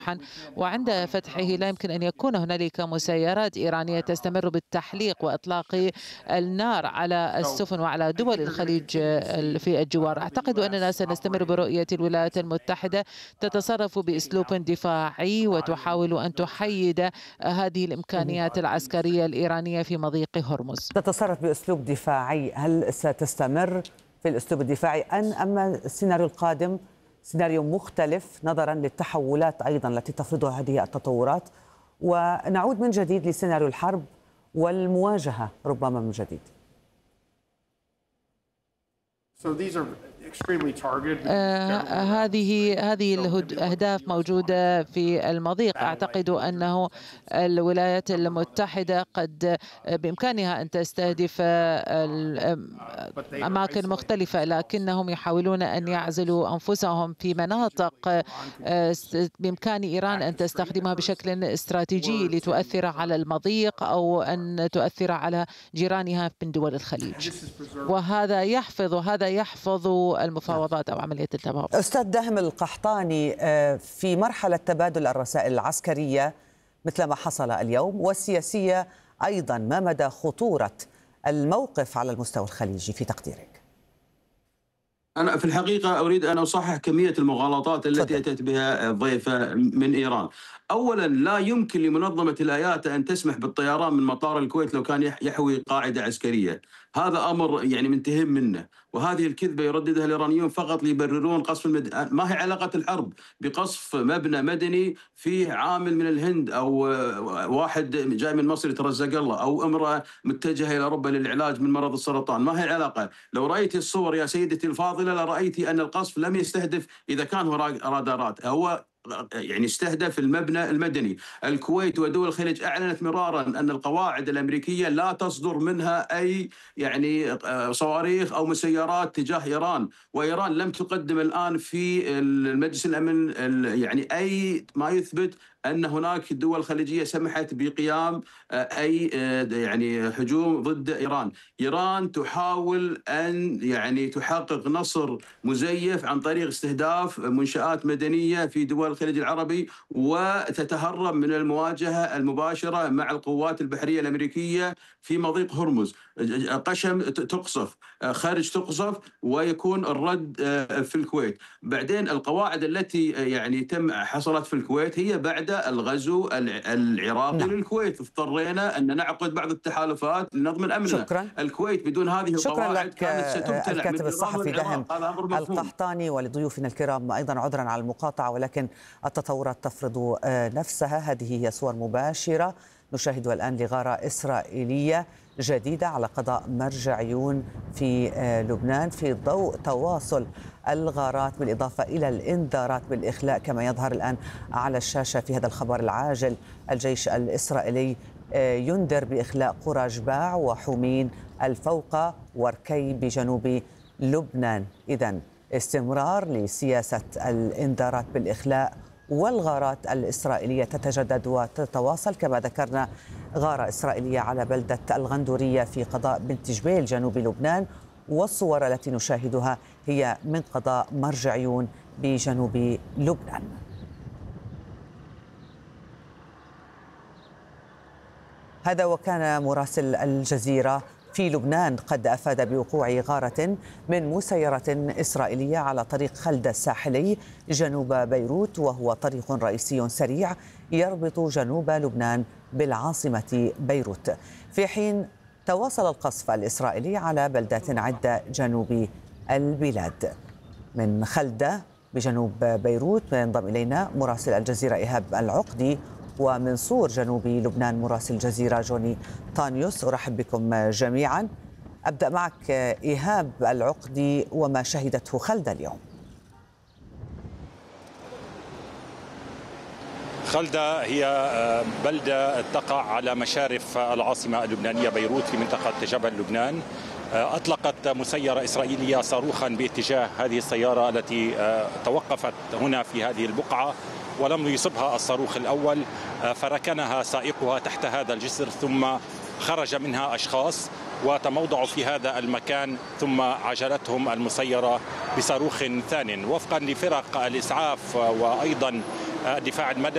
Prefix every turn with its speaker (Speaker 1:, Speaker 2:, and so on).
Speaker 1: وعند فتحه لا يمكن أن يكون هنالك مسيرات إيرانية تستمر بالتحليق وإطلاق النار على السفن وعلى دول الخليج في الجوار. أعتقد أننا سنستمر برؤية الولايات المتحدة تتصرف بأسلوب دفاعي وتحاول أن تحيد هذه الإمكانيات العسكرية الإيرانية في مضيق هرمز.
Speaker 2: تتصرف بأسلوب دفاعي، هل ستستمر في الأسلوب الدفاعي أما السيناريو القادم سيناريو مختلف نظرا للتحولات أيضا التي تفرضها هذه التطورات، ونعود من جديد لسيناريو الحرب والمواجهة ربما من جديد؟
Speaker 1: هذه الأهداف موجودة في المضيق. أعتقد أنه الولايات المتحدة قد بإمكانها أن تستهدف أماكن مختلفة، لكنهم يحاولون أن يعزلوا أنفسهم في مناطق بإمكان إيران أن تستخدمها بشكل استراتيجي لتؤثر على المضيق أو أن تؤثر على جيرانها من دول الخليج، وهذا يحفظ المفاوضات أو عملية التبادل.
Speaker 2: أستاذ داهم القحطاني، في مرحلة تبادل الرسائل العسكرية مثل ما حصل اليوم والسياسية أيضا، ما مدى خطورة الموقف على المستوى الخليجي في تقديرك؟
Speaker 3: أنا في الحقيقة أريد أن أصحح كمية المغالطات التي أتت بها الضيفة من إيران. أولا، لا يمكن لمنظمة الآيات أن تسمح بالطيران من مطار الكويت لو كان يحوي قاعدة عسكرية. هذا أمر منتهي منه، وهذه الكذبة يرددها الإيرانيون فقط ليبررون قصف ما هي علاقة الحرب بقصف مبنى مدني فيه عامل من الهند أو واحد جاي من مصر يترزق الله أو امرأة متجهة إلى أوروبا للعلاج من مرض السرطان؟ ما هي العلاقة؟ لو رأيت الصور يا سيدتي الفاضلة لرأيت أن القصف لم يستهدف، إذا كان هو رادارات، هو استهدف المبنى المدني. الكويت ودول الخليج أعلنت مرارا أن القواعد الأمريكية لا تصدر منها أي صواريخ أو مسيرات تجاه إيران، وإيران لم تقدم الآن في المجلس الأمن أي ما يثبت أن هناك دول خليجية سمحت بقيام أي هجوم ضد إيران. إيران تحاول أن تحقق نصر مزيف عن طريق استهداف منشآت مدنية في دول الخليج العربي، وتتهرب من المواجهة المباشرة مع القوات البحرية الأمريكية في مضيق هرمز. قشم تقصف، خارج تقصف، ويكون الرد في الكويت. بعدين القواعد التي حصلت في الكويت هي بعد الغزو العراقي للكويت. اضطرينا أن نعقد بعض التحالفات لنضمن أمننا.
Speaker 2: شكرا.
Speaker 3: الكويت بدون هذه القواعد كانت ستبتلع.
Speaker 2: الكاتب الصحفي داهم القحطاني، ولضيوفنا الكرام أيضا عذرا على المقاطعة، ولكن التطورات تفرض نفسها. هذه هي صور مباشرة نشاهدها الآن لغارة إسرائيلية جديدة على قضاء مرج عيون في لبنان، في ضوء تواصل الغارات بالإضافة إلى الإنذارات بالإخلاء كما يظهر الآن على الشاشة في هذا الخبر العاجل. الجيش الإسرائيلي ينذر بإخلاء قرى جباع وحومين الفوقة وركي بجنوب لبنان. إذن استمرار لسياسة الإنذارات بالإخلاء، والغارات الإسرائيلية تتجدد وتتواصل. كما ذكرنا، غارة إسرائيلية على بلدة الغندورية في قضاء بنت جبيل جنوب لبنان، والصور التي نشاهدها هي من قضاء مرج عيون بجنوب لبنان. هذا وكان مراسل الجزيرة في لبنان قد أفاد بوقوع غارة من مسيرة إسرائيلية على طريق خلدة الساحلي جنوب بيروت، وهو طريق رئيسي سريع يربط جنوب لبنان بالعاصمة بيروت، في حين تواصل القصف الإسرائيلي على بلدات عدة جنوب البلاد. من خلدة بجنوب بيروت ينضم إلينا مراسل الجزيرة إيهاب العقدي، ومن صور جنوب لبنان مراسل الجزيرة جوني طانيوس. أرحب بكم جميعا. أبدأ معك إيهاب العقدي، وما شهدته خلدة اليوم.
Speaker 4: خلدة هي بلدة تقع على مشارف العاصمة اللبنانية بيروت في منطقة جبل لبنان. أطلقت مسيرة إسرائيلية صاروخا باتجاه هذه السيارة التي توقفت هنا في هذه البقعة، ولم يصبها الصاروخ الأول، فركنها سائقها تحت هذا الجسر، ثم خرج منها أشخاص وتموضعوا في هذا المكان، ثم عجلتهم المسيرة بصاروخ ثان. وفقا لفرق الإسعاف وأيضا الدفاع المدني